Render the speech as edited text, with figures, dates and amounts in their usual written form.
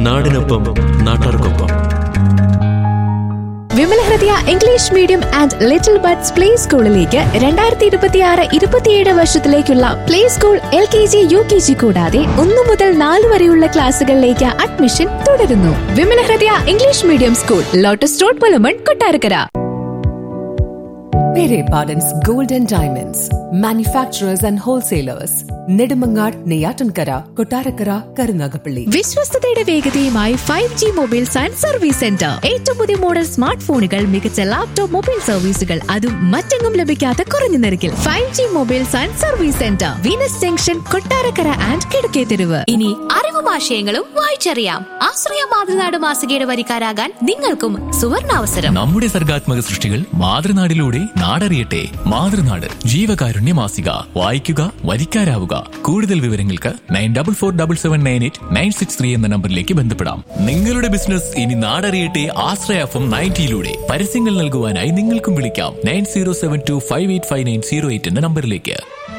നാടിനൊപ്പം നാട്ടാർക്കൊപ്പം. Vimala Hridaya English medium and little buds play സ്കൂളിലേക്ക് 2026-27 വർഷത്തിലേക്കുള്ള പ്ലേ സ്കൂൾ LKG UKG കൂടാതെ 1 മുതൽ 4 വരെയുള്ള ക്ലാസുകളിലേക്ക് അഡ്മിഷൻ തുടരുന്നു. Vimala Hridaya English medium school, lotus road, Pulamon, Kottarakkara. Pere Pardon's Gold and Diamonds, manufacturers and wholesalers. Nedumangad, Neyyattinkara, Kottarakkara, Karunagappally. വിശ്വസ്തയുടെ വേഗതയുമായി 5G mobiles and service centre. ഏറ്റവും പുതിയ model smart ഫോണുകൾ, മികച്ച laptop mobile സർവീസുകൾ, അതും മറ്റെങ്ങും ലഭിക്കാത്ത കുറഞ്ഞ നിരക്കിൽ. 5G mobiles and service centre, Venus junction, Kottarakkara and Kizhakketheruvu. ഇനി അറിവും ആശയങ്ങളും വായിച്ചറിയാം. ആശ്രയ മാതൃനാട് മാസികയുടെ വരിക്കാരാകാൻ നിങ്ങൾക്കും സുവർണാവസരം. നമ്മുടെ സർഗാത്മക സൃഷ്ടികൾ മാതൃനാടിലൂടെ നാടറിയട്ടെ. മാതൃനാട് ജീവകാരുണ്യ മാസിക. വായിക്കുക, വരിക്കാരാവുക. കൂടുതൽ വിവരങ്ങൾക്ക് 94477896 എന്ന നമ്പറിലേക്ക് ബന്ധപ്പെടാം. നിങ്ങളുടെ ബിസിനസ് ഇനി നാടറിയട്ടെ. ആശ്രയ FM 90 പരസ്യങ്ങൾ നൽകുവാനായി നിങ്ങൾക്കും വിളിക്കാം 9072585908 എന്ന നമ്പറിലേക്ക്.